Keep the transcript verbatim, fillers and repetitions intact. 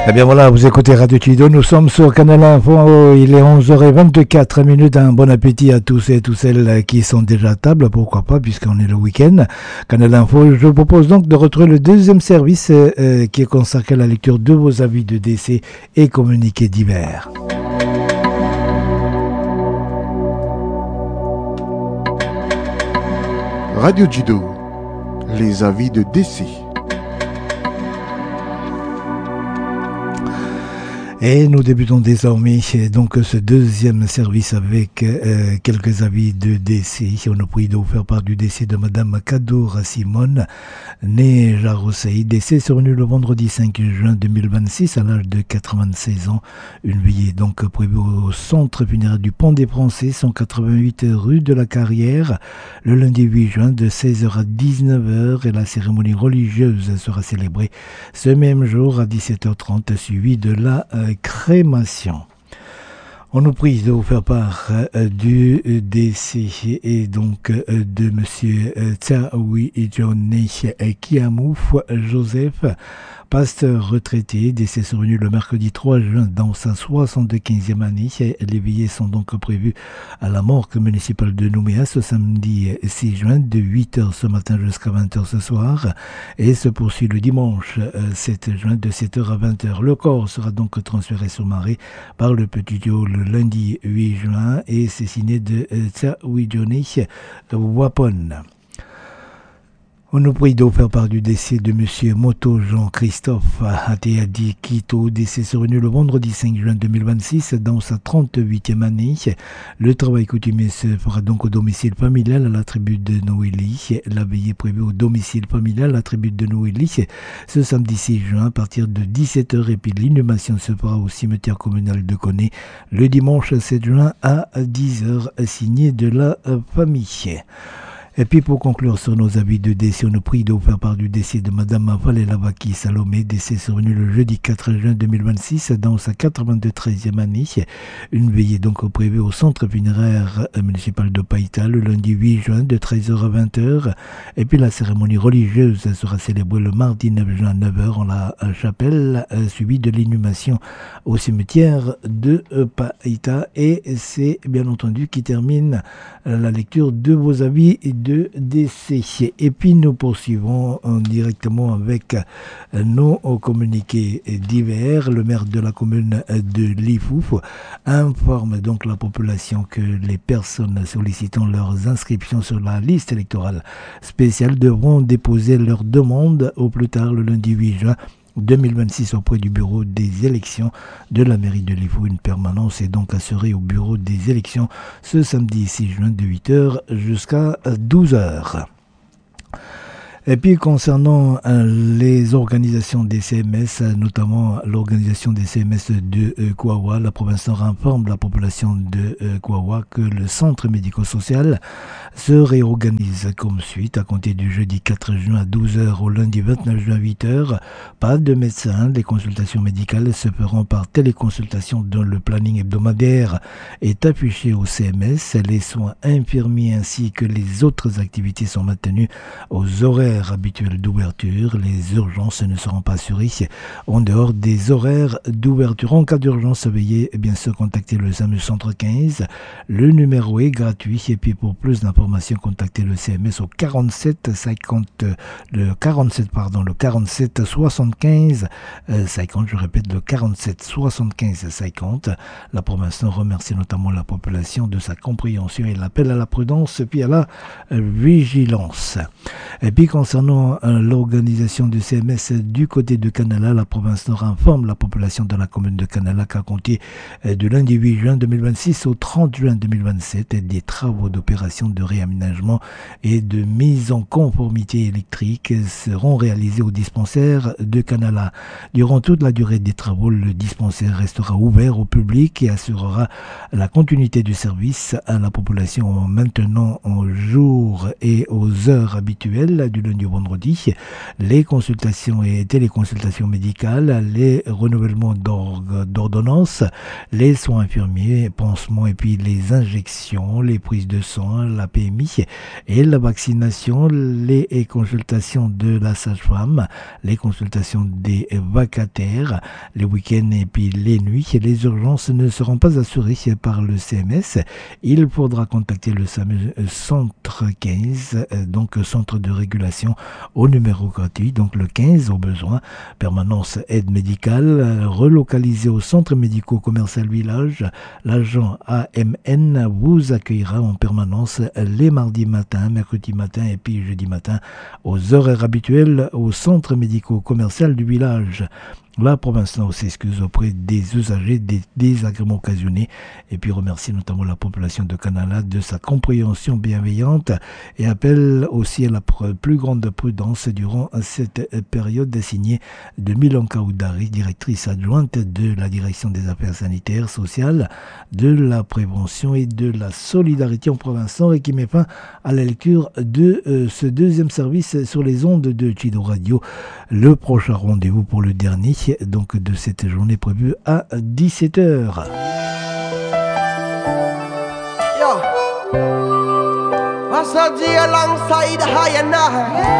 Eh bien voilà, vous écoutez Radio Chido, nous sommes sur Canal Info, il est onze heures vingt-quatre minutes, un bon appétit à tous et à toutes celles qui sont déjà à table, pourquoi pas, puisqu'on est le week-end. Canal Info, je vous propose donc de retrouver le deuxième service euh, qui est consacré à la lecture de vos avis de décès et communiqués divers. Radio Chido, les avis de décès. Et nous débutons désormais donc ce deuxième service avec euh, quelques avis de décès. On a pris de vous faire part du décès de Madame Kadoura Simone, née Jarosei, décès survenu le vendredi cinq juin deux mille vingt-six à l'âge de quatre-vingt-seize ans. Une veillée donc prévue au centre funéraire du Pont des Français, cent quatre-vingt-huit rue de la Carrière, le lundi huit juin de seize heures à dix-neuf heures, et la cérémonie religieuse sera célébrée ce même jour à dix-sept heures trente, suivie de la euh, crémation. On nous prie de vous faire part euh, du décès et donc euh, de monsieur euh, Tsaoui Johnny Kiamouf Joseph, pasteur retraité, décès survenu le mercredi trois juin dans sa soixante-quinzième année. Les veillées sont donc prévues à la morgue municipale de Nouméa ce samedi six juin de huit heures ce matin jusqu'à vingt heures ce soir, et se poursuit le dimanche sept juin de sept heures à vingt heures. Le corps sera donc transféré sur Marais par le Petit Dio le lundi huit juin et c'est signé de Tsaouidjoni Wapon. On nous prie de vous faire part du décès de monsieur Moto Jean-Christophe Ateadi Kito, décès survenu le vendredi cinq juin deux mille vingt-six dans sa trente-huitième année. Le travail coutumier se fera donc au domicile familial à la tribu de Noélie. La veillée prévue au domicile familial à la tribu de Noélie ce samedi six juin à partir de dix-sept heures, et puis l'inhumation se fera au cimetière communal de Coné le dimanche sept juin à dix heures, signé de la famille. Et puis pour conclure sur nos avis de décès, on nous prie de vous faire part du décès de Madame Valélavaki Salomé, décès survenu le jeudi quatre juin deux mille vingt-six dans sa quatre-vingt-treizième année. Une veillée donc prévue au centre funéraire municipal de Païta le lundi huit juin de treize heures à vingt heures. Et puis la cérémonie religieuse sera célébrée le mardi neuf juin à neuf heures en la chapelle, suivie de l'inhumation au cimetière de Païta. Et c'est bien entendu qui termine la lecture de vos avis et de décès. Et puis nous poursuivons directement avec nos communiqués divers. Le maire de la commune de Lifouf informe donc la population que les personnes sollicitant leurs inscriptions sur la liste électorale spéciale devront déposer leur demande au plus tard le lundi huit juin deux mille vingt-six auprès du bureau des élections de la mairie de Lifouf. Une permanence est donc assurée au bureau des élections ce samedi six juin de huit heures jusqu'à douze heures. Et puis concernant euh, les organisations des C M S, notamment l'organisation des C M S de euh, Kouawa, la province Nord informe la population de euh, Kouawa que le centre médico-social se réorganise comme suite à compter du jeudi quatre juin à douze heures au lundi vingt-neuf juin à huit heures. Pas de médecins, les consultations médicales se feront par téléconsultation dont le planning hebdomadaire est affiché au C M S. Les soins infirmiers ainsi que les autres activités sont maintenus aux horaires habituels d'ouverture. Les urgences ne seront pas assurées en dehors des horaires d'ouverture. En cas d'urgence, veuillez bien sûr contacter le SAMU Centre quinze. Le numéro est gratuit, et puis pour plus d'informations, contactez le C M S au quarante-sept cinquante, le quarante-sept pardon, le quarante-sept soixante-quinze cinquante. Je répète, le quarante-sept soixante-quinze cinquante. La province remercie notamment la population de sa compréhension et l'appel à la prudence puis à la vigilance. Et puis concernant euh, l'organisation du C M S du côté de Canala, la province Nord informe la population de la commune de Canala qu'à compter euh, du lundi huit juin deux mille vingt-six au trente juin deux mille vingt-sept, des travaux d'opération de réaménagement et de mise en conformité électrique seront réalisés au dispensaire de Canala. Durant toute la durée des travaux, le dispensaire restera ouvert au public et assurera la continuité du service à la population en maintenant au jour et aux heures habituelles du lundi lundi au vendredi. Les consultations et téléconsultations médicales, les renouvellements d'ordonnances, les soins infirmiers, pansements et puis les injections, les prises de sang, la P M I et la vaccination, les consultations de la sage-femme, les consultations des vacataires, les week-ends et puis les nuits. Les urgences ne seront pas assurées par le C M S. Il faudra contacter le centre quinze, donc centre de régulation au numéro gratuit, donc le quinze au besoin. Permanence aide médicale, relocalisé au centre médico-commercial Village. L'agent A M N vous accueillera en permanence les mardis matin, mercredi matin et puis jeudi matin aux horaires habituels au centre médico-commercial du village. La province Nord s'excuse auprès des usagers des désagréments occasionnés et puis remercie notamment la population de Canala de sa compréhension bienveillante et appelle aussi à la plus grande prudence durant cette période signée de Milanka Oudari, directrice adjointe de la direction des affaires sanitaires, sociales, de la prévention et de la solidarité en province Nord et qui met fin à la lecture de euh, ce deuxième service sur les ondes de Chido Radio. Le prochain rendez-vous pour le dernier donc de cette journée prévue à dix-sept heures. Yo, what's up, G alongside high and high?